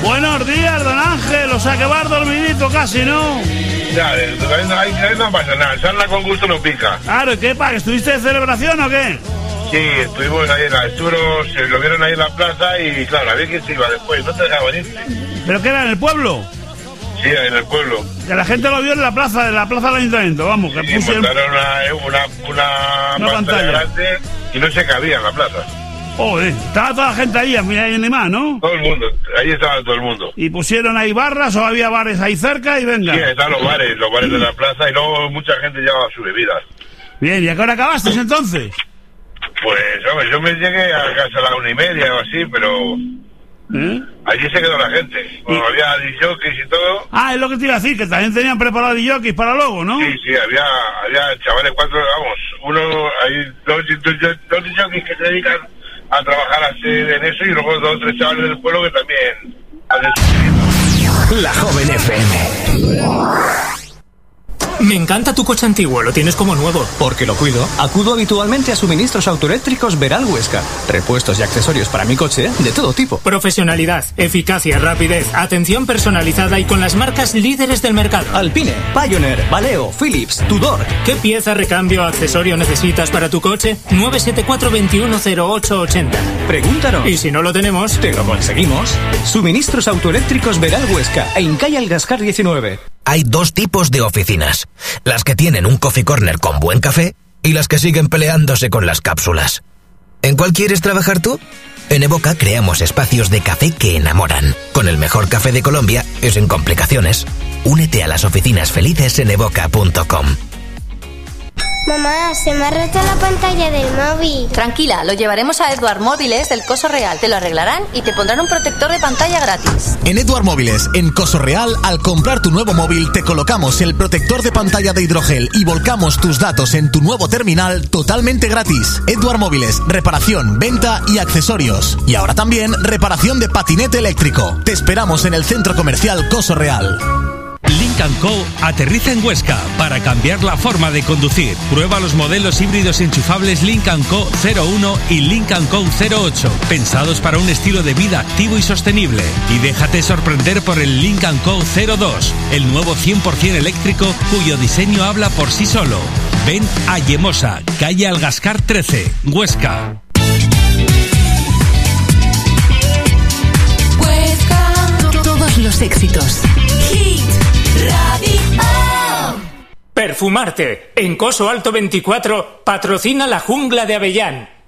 Buenos días, don Ángel. O sea que vas dormidito casi, ¿no? Ya, ahí no pasa nada. Sarna con gusto no pica. Claro, ¿y qué pasa? ¿Estuviste de celebración o qué? Sí, estuvimos ahí en la Esturos, lo vieron ahí en la plaza y claro, había quien se iba después, no te dejaban irte. ¿Pero qué era, en el pueblo? Sí, en el pueblo. Que la gente lo vio en la plaza del ayuntamiento, vamos. Que pusieron una pantalla grande y no se cabía en la plaza. Joder, estaba toda la gente ahí animada, ¿no? Todo el mundo, ahí estaba todo el mundo. ¿Y pusieron ahí barras o había bares ahí cerca y venga? Sí, estaban los bares de la plaza y luego mucha gente llevaba su bebida. Bien, ¿y a qué hora acabaste entonces? Pues, hombre, yo me llegué a casa a las 1:30 o así, pero... Allí se quedó la gente. Bueno, había disjockeys y todo. Ah, es lo que te iba a decir, que también tenían preparado disjockeys para luego, ¿no? Sí, había chavales, 4, vamos, hay dos disjockeys que se dedican a trabajar así en eso y luego 2 o 3 chavales del pueblo que también hacen. La Joven FM. Me encanta tu coche antiguo, lo tienes como nuevo. Porque lo cuido. Acudo habitualmente a Suministros Autoeléctricos Veral Huesca. Repuestos y accesorios para mi coche de todo tipo. Profesionalidad, eficacia, rapidez, atención personalizada y con las marcas líderes del mercado. Alpine, Pioneer, Valeo, Philips, Tudor. ¿Qué pieza, recambio o accesorio necesitas para tu coche? 974-210880. Pregúntanos. Y si no lo tenemos, te lo conseguimos. Suministros Autoeléctricos Veral Huesca, en calle Algascar 19. Hay 2 tipos de oficinas. Las que tienen un coffee corner con buen café y las que siguen peleándose con las cápsulas. ¿En cuál quieres trabajar tú? En Evoca creamos espacios de café que enamoran. Con el mejor café de Colombia y sin complicaciones. Únete a las oficinas felices en evoca.com. Mamá, se me ha roto la pantalla del móvil. Tranquila, lo llevaremos a Edward Móviles del Coso Real. Te lo arreglarán y te pondrán un protector de pantalla gratis. En Edward Móviles, en Coso Real, al comprar tu nuevo móvil, te colocamos el protector de pantalla de hidrogel y volcamos tus datos en tu nuevo terminal totalmente gratis. Edward Móviles, reparación, venta y accesorios. Y ahora también reparación de patinete eléctrico. Te esperamos en el Centro Comercial Coso Real. Lynk & Co aterriza en Huesca para cambiar la forma de conducir. Prueba los modelos híbridos enchufables Lynk & Co 01 y Lynk & Co 08, pensados para un estilo de vida activo y sostenible. Y déjate sorprender por el Lynk & Co 02, el nuevo 100% eléctrico cuyo diseño habla por sí solo. Ven a Yemosa, calle Algascar 13, Huesca. Huesca. Todos los éxitos. Perfumarte. En Coso Alto 24 patrocina la Jungla de Avellán.